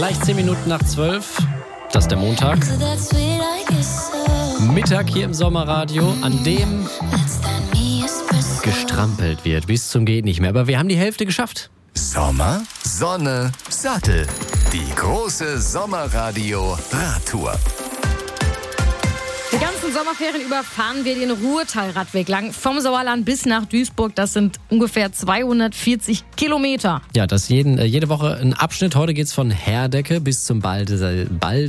Gleich 10 Minuten nach 12. Das ist der Montag. Mittag hier im Sommerradio, an dem gestrampelt wird, bis zum geht nicht mehr. Aber wir haben die Hälfte geschafft. Sommer, Sonne, Sattel. Die große Sommerradio-Radtour. Die ganzen Sommerferien über fahren wir den Ruhrtal-Radweg lang. Vom Sauerland bis nach Duisburg. Das sind ungefähr 240 Kilometer. Ja, das jede Woche ein Abschnitt. Heute geht's von Herdecke bis zum Baldeneysee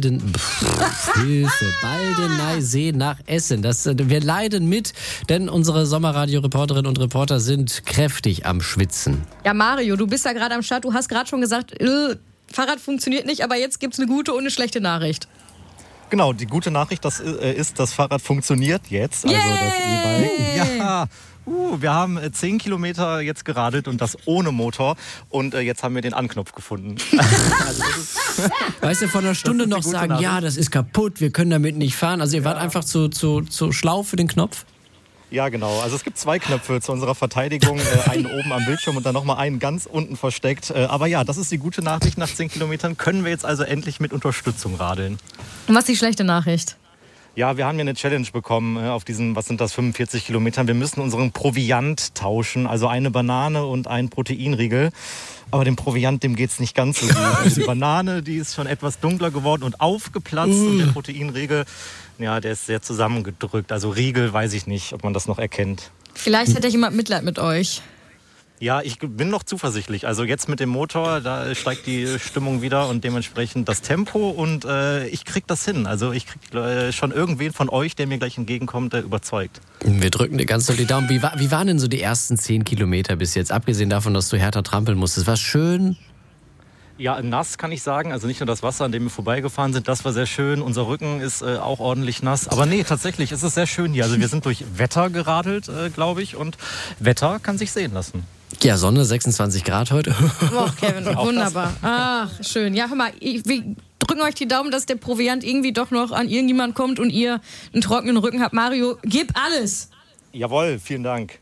nach Essen. Wir leiden mit, denn unsere Sommerradio-Reporterinnen und Reporter sind kräftig am Schwitzen. Ja, Mario, du bist ja gerade am Start. Du hast gerade schon gesagt, Fahrrad funktioniert nicht, aber jetzt gibt's eine gute und eine schlechte Nachricht. Genau, die gute Nachricht ist, das Fahrrad funktioniert jetzt. Also das E-Bike. Ja, wir haben 10 Kilometer jetzt geradelt und das ohne Motor. Und jetzt haben wir den Anknopf gefunden. Also weißt du, vor einer Stunde noch sagen, Nachricht. Ja, das ist kaputt, wir können damit nicht fahren. Also ihr wart einfach zu schlau für den Knopf? Ja, genau. Also es gibt 2 Knöpfe zu unserer Verteidigung. Einen oben am Bildschirm und dann nochmal einen ganz unten versteckt. Aber ja, das ist die gute Nachricht. Nach 10 Kilometern können wir jetzt also endlich mit Unterstützung radeln. Und was ist die schlechte Nachricht? Ja, wir haben hier eine Challenge bekommen auf diesen, 45 Kilometern. Wir müssen unseren Proviant tauschen, also eine Banane und einen Proteinriegel. Aber dem Proviant, dem geht's nicht ganz so gut. Also die Banane, die ist schon etwas dunkler geworden und aufgeplatzt. Und der Proteinriegel, ja, der ist sehr zusammengedrückt. Also Riegel, weiß ich nicht, ob man das noch erkennt. Vielleicht hätte jemand Mitleid mit euch. Ja, ich bin noch zuversichtlich. Also jetzt mit dem Motor, da steigt die Stimmung wieder und dementsprechend das Tempo und ich krieg das hin. Also ich krieg schon irgendwen von euch, der mir gleich entgegenkommt, der überzeugt. Wir drücken dir ganz doll die Daumen. Wie waren denn so die ersten 10 Kilometer bis jetzt? Abgesehen davon, dass du härter trampeln musstest. War schön? Ja, nass kann ich sagen. Also nicht nur das Wasser, an dem wir vorbeigefahren sind, das war sehr schön. Unser Rücken ist auch ordentlich nass. Aber nee, tatsächlich ist es sehr schön hier. Also wir sind durch Wetter geradelt, glaube ich. Und Wetter kann sich sehen lassen. Ja, Sonne, 26 Grad heute. Oh, Kevin, wunderbar. Ach, schön. Ja, hör mal, wir drücken euch die Daumen, dass der Proviant irgendwie doch noch an irgendjemand kommt und ihr einen trockenen Rücken habt. Mario, gib alles. Jawohl, vielen Dank.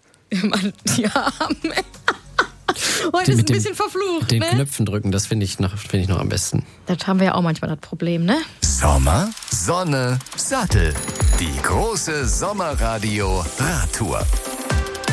Ja, heute ist ein bisschen verflucht, den ne? Knöpfen drücken, das finde ich noch am besten. Das haben wir ja auch manchmal das Problem, ne? Sommer, Sonne, Sattel. Die große Sommerradio-Radtour.